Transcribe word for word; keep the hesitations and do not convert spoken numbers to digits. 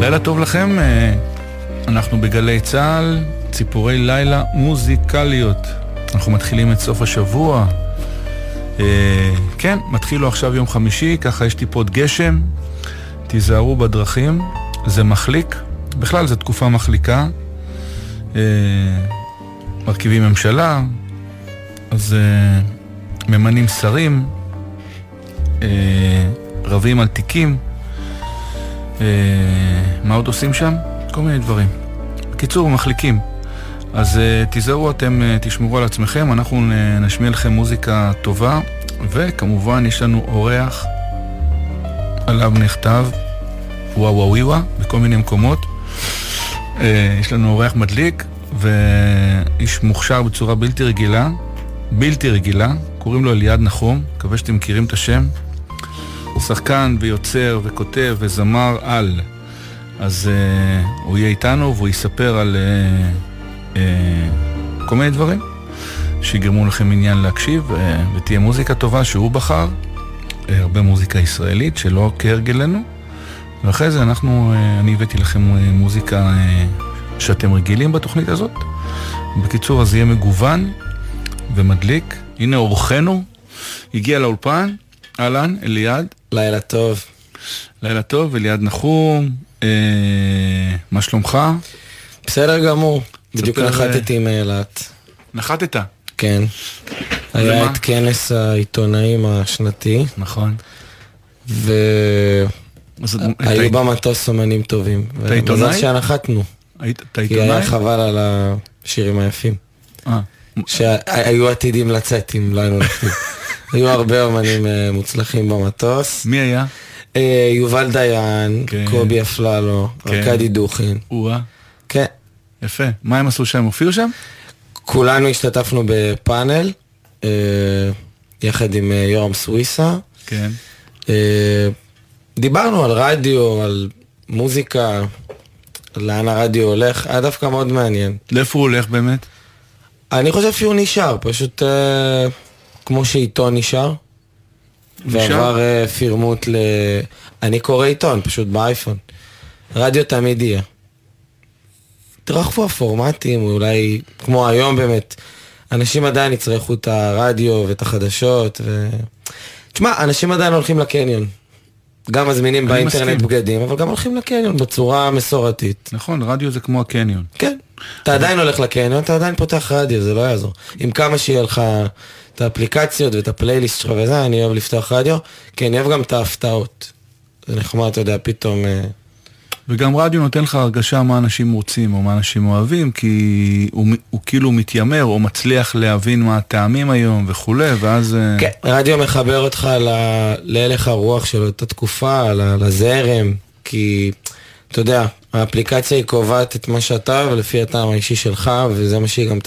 לילה טוב לכם, אנחנו בגלי צהל, ציפורי לילה מוזיקליות. אנחנו מתחילים את סוף השבוע. כן, מתחילו עכשיו יום חמישי, ככה יש טיפות גשם. תיזהרו בדרכים, זה מחליק. בכלל זו תקופה מחליקה. מרכיבים ממשלה, אז ממנים שרים, רבים על תיקים. מה עוד עושים שם? כל מיני דברים. בקיצור, מחליקים. אז תיזהרו, אתם תשמרו על עצמכם, אנחנו נשמיע לכם מוזיקה טובה, וכמובן יש לנו אורח עליו נכתב וואו וואו וואו בכל מיני מקומות. יש לנו אורח מדליק ואיש מוכשר בצורה בלתי רגילה, בלתי רגילה, קוראים לו אליעד נחום, מקווה שאתם מכירים את השם. הוא שחקן ויוצר וכותב וזמר על. אז uh, הוא יהיה איתנו והוא יספר על uh, uh, כל מיני דברים שיגרמו לכם עניין להקשיב, uh, ותהיה מוזיקה טובה שהוא בחר, uh, הרבה מוזיקה ישראלית שלא כהרגלנו, ואחרי זה אנחנו, uh, אני הבאתי לכם uh, מוזיקה uh, שאתם רגילים בתוכנית הזאת. בקיצור, אז יהיה מגוון ומדליק. הנה אורחנו הגיע לאולפן. אהלן, אליעד. לילה טוב. לילה טוב, אליעד נחום. אה, מה שלומך? בסדר גמור. בדיוק נחתתי מאילת. נחתת? כן. היה את כנס העיתונאים השנתי. נכון. והיו במטוס אומנים טובים. אתה עיתונאי? מזל שנחתנו. אתה עיתונאי? כי היה חבל על השירים היפים. שהיו עתידים לצאת אם לא היינו נחתים. היו הרבה אומנים מוצלחים במטוס. מי היה? יובל דיין, קובי אפללו, ארכדי דוכין. וואה. כן. יפה. מה הם עשו שם? הופיעו שם? כולנו השתתפנו בפאנל, יחד עם יורם סוויסה. כן. דיברנו על רדיו, על מוזיקה, לאן הרדיו הולך. היה דווקא מאוד מעניין. לאיפה הוא הולך באמת? אני חושב שהוא נשאר, פשוט כמו שעיתון נשאר. ועבר uh, פירמות ל... אני קורא עיתון, פשוט באייפון. רדיו תמיד יהיה. תרחפו הפורמטים, אולי כמו היום באמת. אנשים עדיין יצרכו את הרדיו ואת החדשות. ו... תשמע, אנשים עדיין הולכים לקניון. גם מזמינים באינטרנט מסכים. בגדים, אבל גם הולכים לקניון בצורה מסורתית. נכון, רדיו זה כמו הקניון. כן. אתה עדיין הולך לקניון, אתה עדיין פותח רדיו, זה לא יעזור. עם כמה שיהיה לך... את האפליקציות ואת הפלייליסט שלך וזה, אני אוהב לפתוח רדיו, כי אני אוהב גם את ההפתעות. זה נחמד, אתה יודע, פתאום... וגם רדיו נותן לך הרגשה מה אנשים רוצים או מה אנשים אוהבים, כי הוא, הוא כאילו מתיימר או מצליח להבין מה הטעמים היום וכו', ואז... כן, רדיו מחבר אותך ל... להלך הרוח שלו, את התקופה, לזרם, כי, אתה יודע, האפליקציה היא קובעת את מה שאתה, ולפי הטעם האישי שלך, וזה מה שהיא גם...